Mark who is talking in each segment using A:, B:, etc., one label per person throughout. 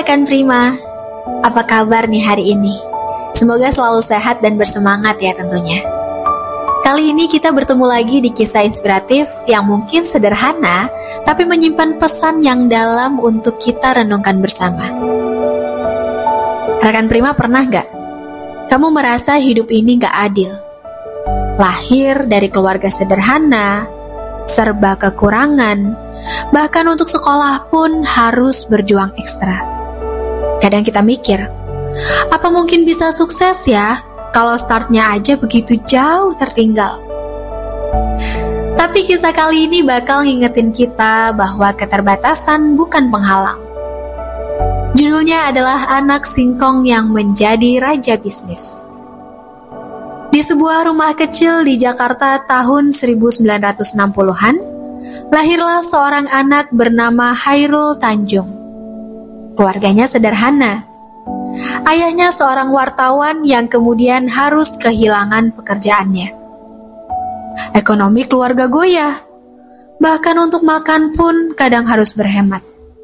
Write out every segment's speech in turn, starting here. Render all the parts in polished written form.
A: rekan Prima, apa kabar nih hari ini? Semoga selalu sehat dan bersemangat ya tentunya. Kali ini kita bertemu lagi di kisah inspiratif yang mungkin sederhana, tapi menyimpan pesan yang dalam untuk kita renungkan bersama. Rekan Prima, pernah gak kamu merasa hidup ini gak adil? Lahir dari keluarga sederhana, serba kekurangan, bahkan untuk sekolah pun harus berjuang ekstra. Kadang kita mikir, apa mungkin bisa sukses ya kalau startnya aja begitu jauh tertinggal? Tapi kisah kali ini bakal ngingetin kita bahwa keterbatasan bukan penghalang. Judulnya adalah Anak Singkong yang Menjadi Raja Bisnis. Di sebuah rumah kecil di Jakarta tahun 1960-an, lahirlah seorang anak bernama Chairul Tanjung. Keluarganya sederhana. Ayahnya seorang wartawan yang kemudian harus kehilangan pekerjaannya. Ekonomi keluarga goyah. Bahkan untuk makan pun kadang harus berhemat.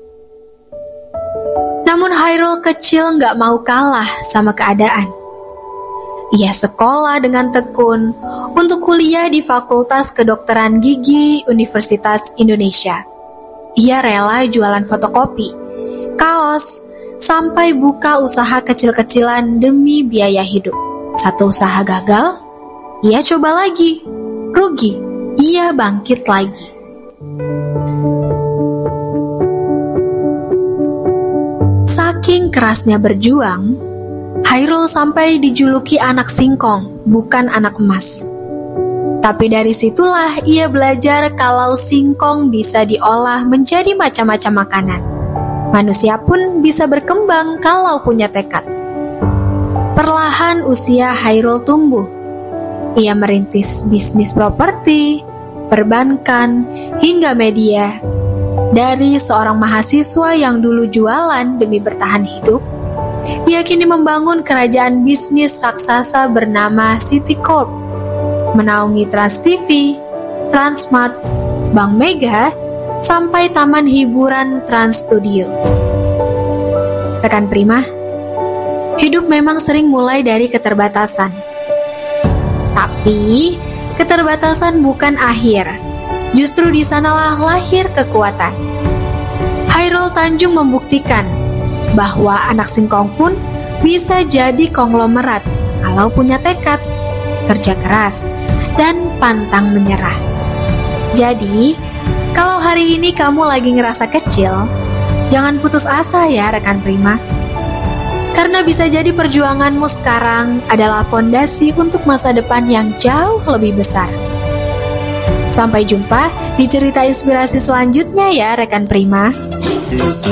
A: Namun Chairul kecil gak mau kalah sama keadaan. Ia sekolah dengan tekun untuk kuliah di Fakultas Kedokteran Gigi Universitas Indonesia. Ia rela jualan fotokopi, kaos, sampai buka usaha kecil-kecilan demi biaya hidup. Satu usaha gagal, ia coba lagi. Rugi, ia bangkit lagi. Saking kerasnya berjuang, Chairul sampai dijuluki anak singkong, bukan anak emas. Tapi dari situlah ia belajar kalau singkong bisa diolah menjadi macam-macam makanan. Manusia pun bisa berkembang kalau punya tekad. Perlahan usia Chairul tumbuh. Ia merintis bisnis properti, perbankan, hingga media. Dari seorang mahasiswa yang dulu jualan demi bertahan hidup, ia kini membangun kerajaan bisnis raksasa bernama Citicorp, menaungi Trans TV, Transmart, Bank Mega, sampai taman hiburan Trans Studio. Rekan Prima, hidup memang sering mulai dari keterbatasan. Tapi, keterbatasan bukan akhir. Justru di sanalah lahir kekuatan. Chairul Tanjung membuktikan bahwa anak singkong pun bisa jadi konglomerat kalau punya tekad, kerja keras, dan pantang menyerah. Jadi, kalau hari ini kamu lagi ngerasa kecil, jangan putus asa ya rekan Prima. Karena bisa jadi perjuanganmu sekarang adalah fondasi untuk masa depan yang jauh lebih besar. Sampai jumpa di cerita inspirasi selanjutnya ya rekan Prima.